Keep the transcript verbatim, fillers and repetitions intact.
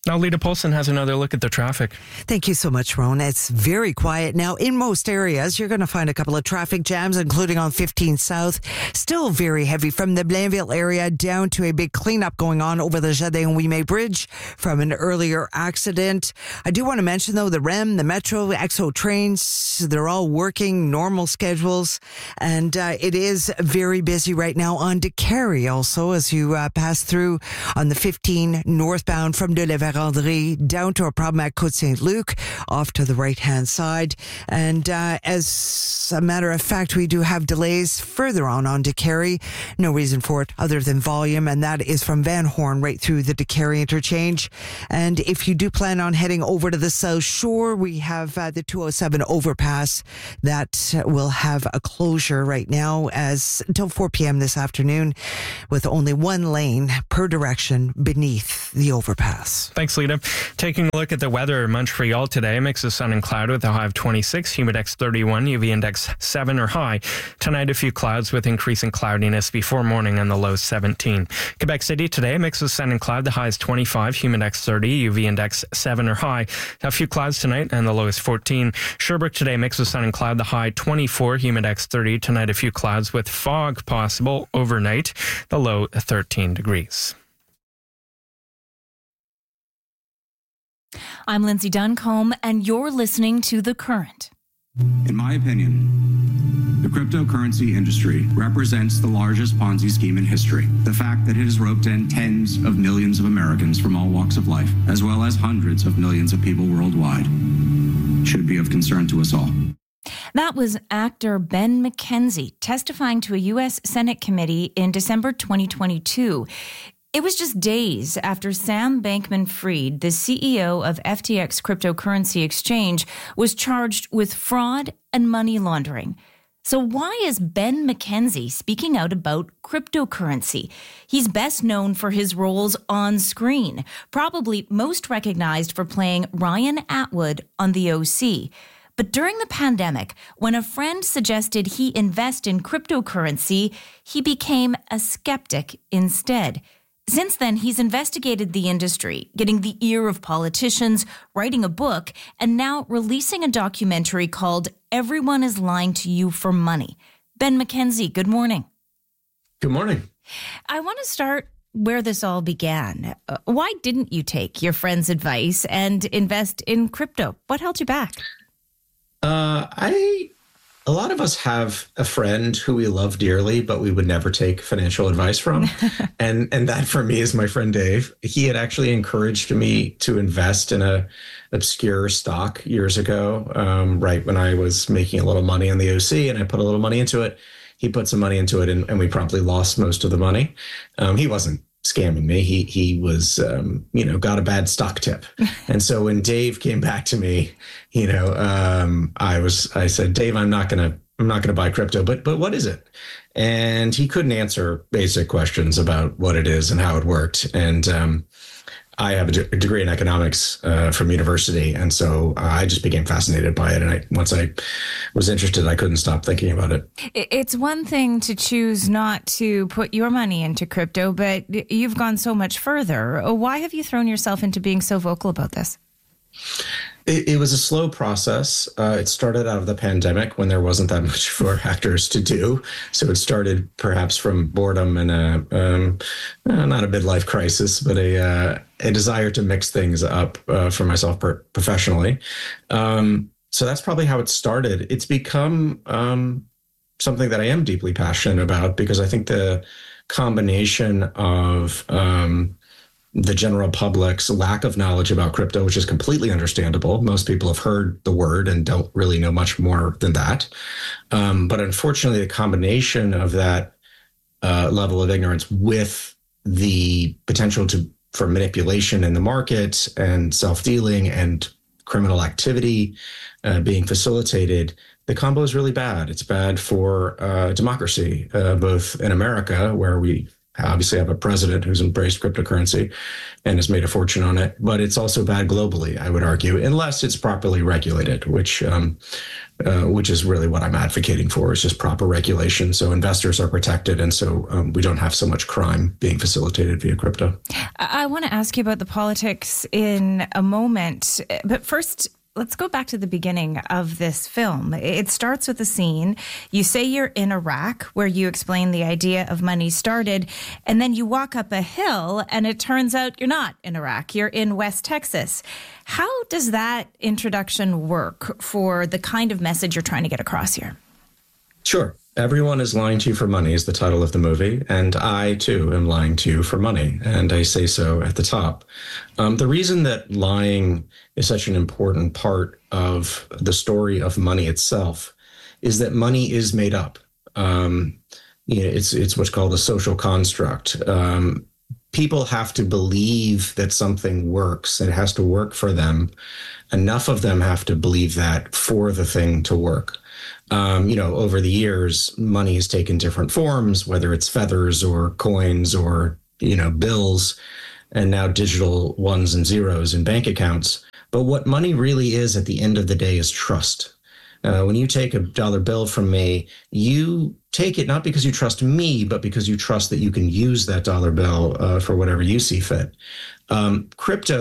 Now, Lita Polson has another look at the traffic. Thank you so much, Ron. It's very quiet now in most areas. You're going to find a couple of traffic jams, including on fifteen South. Still very heavy from the Blainville area down to a big cleanup going on over the Jardin-Ouimet Bridge from an earlier accident. I do want to mention, though, the R E M, the Metro, X O trains, they're all working normal schedules. And uh, it is very busy right now on DeCarry also as you uh, pass through on the fifteen northbound from De La Vérendrye down to a problem at Côte Saint-Luc off to the right-hand side. And uh, as a matter of fact, we do have delays further on on DeCarry. No reason for it other than volume, and that is from Van Horn right through the DeCarry interchange. And if you do plan on heading over to the South Shore, we have uh, the two oh seven overpass that will have a closure right now as until four p.m. this afternoon with only one lane per direction beneath the overpass. Thanks, Lita. Taking a look at the weather in Montreal today, a mix of sun and cloud with a high of twenty-six, humidex thirty-one, U V index seven or high. Tonight, a few clouds with increasing cloudiness before morning and the low seventeen. Quebec City today, a mix of sun and cloud, the high is twenty-five, humidex thirty, U V index seven or high. A few clouds tonight and the low is fourteen. Sherbrooke today, mix of sun and cloud, the high twenty-four, humidex thirty. Tonight, a few clouds with fog possible overnight, the low thirteen degrees. I'm Lindsay Duncombe, and you're listening to The Current. In my opinion, the cryptocurrency industry represents the largest Ponzi scheme in history. The fact that it has roped in tens of millions of Americans from all walks of life, as well as hundreds of millions of people worldwide, should be of concern to us all. That was actor Ben McKenzie testifying to a U S Senate committee in December twenty twenty-two. It was just days after Sam Bankman-Fried, the C E O of F T X Cryptocurrency Exchange, was charged with fraud and money laundering. So why is Ben McKenzie speaking out about cryptocurrency? He's best known for his roles on screen, probably most recognized for playing Ryan Atwood on The O C. But during the pandemic, when a friend suggested he invest in cryptocurrency, he became a skeptic instead. Since then, he's investigated the industry, getting the ear of politicians, writing a book, and now releasing a documentary called Everyone is Lying to You for Money. Ben McKenzie, good morning. Good morning. I want to start where this all began. Uh, why didn't you take your friend's advice and invest in crypto? What held you back? Uh, I... A lot of us have a friend who we love dearly, but we would never take financial advice from. and and that for me is my friend Dave. He had actually encouraged me to invest in a obscure stock years ago, um, right when I was making a little money on the O C, and I put a little money into it. He put some money into it, and, and we promptly lost most of the money. Um, he wasn't scamming me. He he was, um, you know, got a bad stock tip. And so when Dave came back to me, you know, um, I was, I said, Dave, I'm not going to, I'm not going to buy crypto, but, but what is it? And he couldn't answer basic questions about what it is and how it worked. And, um, I have a, d- a degree in economics uh, from university. And so uh, I just became fascinated by it. And I, once I was interested, I couldn't stop thinking about it. It's one thing to choose not to put your money into crypto, but you've gone so much further. Why have you thrown yourself into being so vocal about this? It, it was a slow process. Uh, it started out of the pandemic when there wasn't that much for actors to do. So it started perhaps from boredom and a, um, uh, not a midlife crisis, but a, uh, a desire to mix things up uh, for myself per- professionally. Um, so that's probably how it started. It's become um, something that I am deeply passionate about because I think the combination of um, the general public's lack of knowledge about crypto, which is completely understandable. Most people have heard the word and don't really know much more than that. Um, but unfortunately, the combination of that uh, level of ignorance with the potential to for manipulation in the market and self-dealing and criminal activity uh, being facilitated, the combo is really bad. It's bad for uh, democracy, uh, both in America, where we Obviously, I have a president who's embraced cryptocurrency and has made a fortune on it, but it's also bad globally, I would argue, unless it's properly regulated, which um, uh, which is really what I'm advocating for, is just proper regulation so investors are protected and so um, we don't have so much crime being facilitated via crypto. I want to ask you about the politics in a moment, but first, let's go back to the beginning of this film. It starts with a scene. You say you're in Iraq, where you explain the idea of money started, and then you walk up a hill, and it turns out you're not in Iraq. You're in West Texas. How does that introduction work for the kind of message you're trying to get across here? Sure. Everyone is lying to you for money is the title of the movie. And I, too, am lying to you for money. And I say so at the top. Um, the reason that lying is such an important part of the story of money itself is that money is made up. Um, you know, it's, it's what's called a social construct. Um, people have to believe that something works. It has to work for them. Enough of them have to believe that for the thing to work. Um, you know, over the years, money has taken different forms, whether it's feathers or coins or, you know, bills, and now digital ones and zeros in bank accounts. But what money really is at the end of the day is trust. Uh, when you take a dollar bill from me, you take it not because you trust me, but because you trust that you can use that dollar bill uh, for whatever you see fit. Um, crypto